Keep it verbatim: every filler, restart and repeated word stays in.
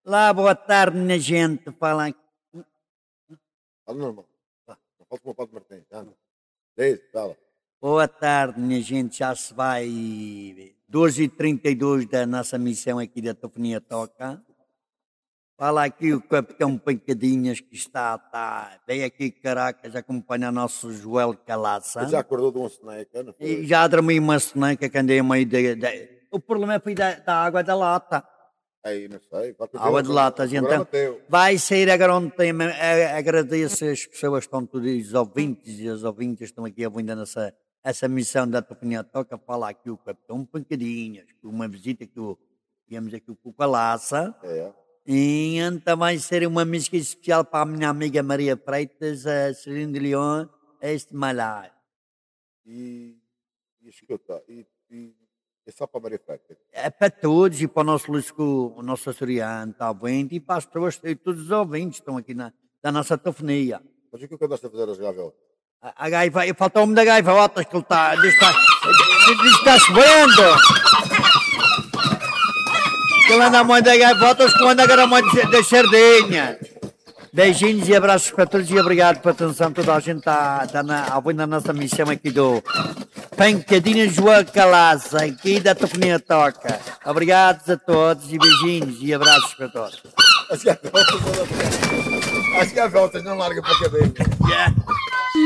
Lá, boa tarde, minha gente. Fala aqui. Fala normal. Tá. Não falta uma Padre Martins. Ah, não. É isso, fala. Boa tarde, minha gente. Já se vai doze e trinta e dois da nossa missão aqui da Tofonia Toca. Fala aqui o Capitão Pancadinhas que está, está bem aqui Caracas acompanha nosso Joel Calaça. Ele já acordou de uma soneca, não foi? E já dormi uma soneca que andei a meio da... da... O problema foi da, da água da lata. Aí, não sei. Água de latas, então. Vai sair agora um tema. Agradeço as pessoas que estão todos, os ouvintes e as ouvintes estão aqui ouvindo essa, essa missão da Tofonia Toca. Fala aqui o Capitão Pancadinhas, uma visita que viemos aqui com o Calaça. É. E então vai ser uma música especial para a minha amiga Maria Freitas, a Celine de Leon, este malhar. E, e escuta, e, e é só para a Maria Freitas? É para todos, e para o nosso Lusco, o nosso açoriano, está ouvindo, e para as pessoas, e todos os ouvintes estão aqui na, na nossa tofonia. Mas o que é que andaste a fazer as gavelas? A, a gaiva, faltou-me da gaivotas que ele está, diz está, diz está chovendo. Ele anda muito da gaivotas, que anda agora muito da sardinha. Beijinhos e abraços para todos e obrigado pela atenção. Toda a gente está, está na, ouvindo a nossa missão aqui do Pancadinhas João Calaça, aqui da Tofonia Toca. Obrigados a todos e beijinhos e abraços para todos. As gavelas, as gavelas não largam para a cabeça. Yeah.